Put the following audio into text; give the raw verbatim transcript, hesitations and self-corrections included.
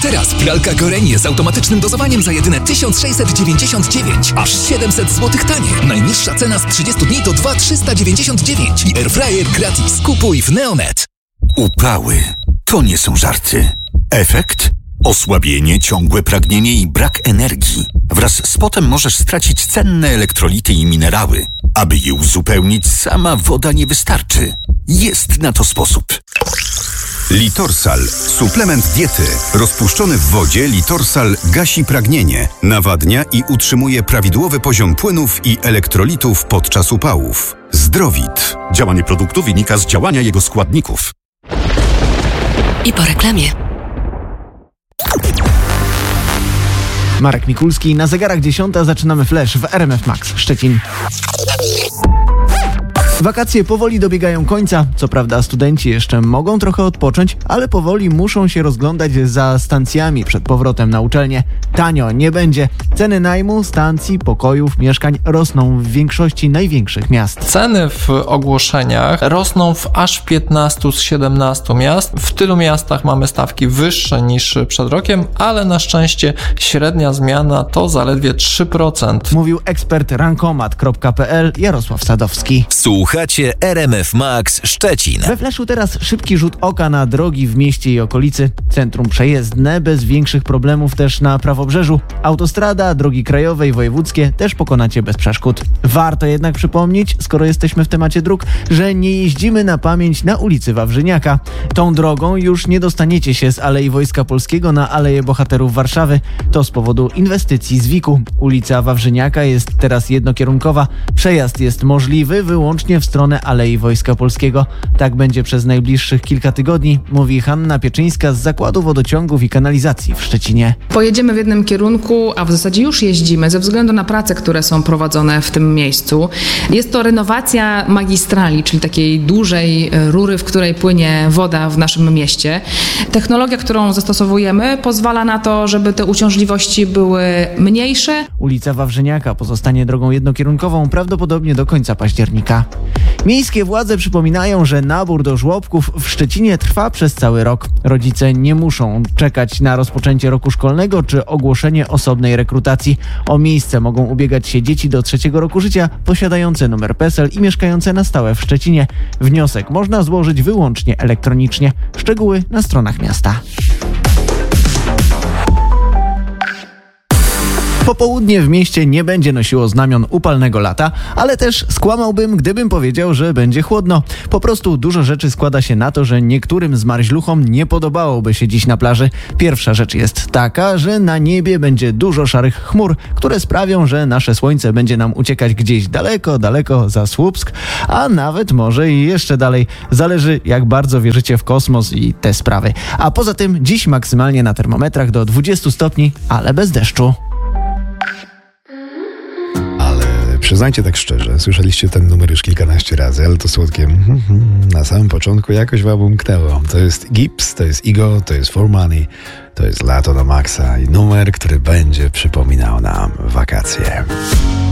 teraz pralka Gorenie z automatycznym dozowaniem za jedyne tysiąc sześćset dziewięćdziesiąt dziewięć. Aż siedemset złotych taniej. Najniższa cena z trzydziestu dni to dwa tysiące trzysta dziewięćdziesiąt dziewięć. I airfryer gratis. Kupuj w Neonet. Upały to nie są żarty. Efekt? Osłabienie, ciągłe pragnienie i brak energii. Wraz z potem możesz stracić cenne elektrolity i minerały. Aby je uzupełnić, sama woda nie wystarczy. Jest na to sposób. Litorsal. Suplement diety. Rozpuszczony w wodzie Litorsal gasi pragnienie, nawadnia i utrzymuje prawidłowy poziom płynów i elektrolitów podczas upałów. Zdrowit. Działanie produktu wynika z działania jego składników. I po reklamie. Marek Mikulski, na zegarach dziesiąta zaczynamy Flash w R M F Max Szczecin. Wakacje powoli dobiegają końca. Co prawda studenci jeszcze mogą trochę odpocząć, ale powoli muszą się rozglądać za stacjami przed powrotem na uczelnię. Tanio nie będzie. Ceny najmu, stacji, pokojów, mieszkań rosną w większości największych miast. Ceny w ogłoszeniach rosną w aż piętnastu z siedemnastu miast. W tylu miastach mamy stawki wyższe niż przed rokiem, ale na szczęście średnia zmiana to zaledwie trzy procent. Mówił ekspert rankomat kropka p l Jarosław Sadowski. Słuchacie R M F Max Szczecin. We Flashu teraz szybki rzut oka na drogi w mieście i okolicy. Centrum przejezdne, bez większych problemów też na prawobrzeżu. Autostrada, drogi krajowe i wojewódzkie też pokonacie bez przeszkód. Warto jednak przypomnieć, skoro jesteśmy w temacie dróg, że nie jeździmy na pamięć na ulicy Wawrzyniaka. Tą drogą już nie dostaniecie się z Alei Wojska Polskiego na Aleję Bohaterów Warszawy. To z powodu inwestycji z wiku. Ulica Wawrzyniaka jest teraz jednokierunkowa. Przejazd jest możliwy wyłącznie w stronę Alei Wojska Polskiego. Tak będzie przez najbliższych kilka tygodni, mówi Hanna Pieczyńska z Zakładu Wodociągów i Kanalizacji w Szczecinie. Pojedziemy w jednym kierunku, a w zasadzie już jeździmy ze względu na prace, które są prowadzone w tym miejscu. Jest to renowacja magistrali, czyli takiej dużej rury, w której płynie woda w naszym mieście. Technologia, którą zastosowujemy, pozwala na to, żeby te uciążliwości były mniejsze. Ulica Wawrzyniaka pozostanie drogą jednokierunkową prawdopodobnie do końca października. Miejskie władze przypominają, że nabór do żłobków w Szczecinie trwa przez cały rok. Rodzice nie muszą czekać na rozpoczęcie roku szkolnego czy ogłoszenie osobnej rekrutacji. O miejsce mogą ubiegać się dzieci do trzeciego roku życia posiadające numer PESEL i mieszkające na stałe w Szczecinie. Wniosek można złożyć wyłącznie elektronicznie. Szczegóły na stronach miasta. Popołudnie w mieście nie będzie nosiło znamion upalnego lata, ale też skłamałbym, gdybym powiedział, że będzie chłodno. Po prostu dużo rzeczy składa się na to, że niektórym zmarzluchom nie podobałoby się dziś na plaży. Pierwsza rzecz jest taka, że na niebie będzie dużo szarych chmur, które sprawią, że nasze słońce będzie nam uciekać gdzieś daleko, daleko za Słupsk, a nawet może i jeszcze dalej. Zależy, jak bardzo wierzycie w kosmos i te sprawy. A poza tym dziś maksymalnie na termometrach do dwudziestu stopni, ale bez deszczu. Przyznajcie tak szczerze, słyszeliście ten numer już kilkanaście razy, ale to słodkie na samym początku jakoś wam umknęło. To jest Gibbs, to jest Igo, to jest For Money, to jest Lato na maksa i numer, który będzie przypominał nam wakacje.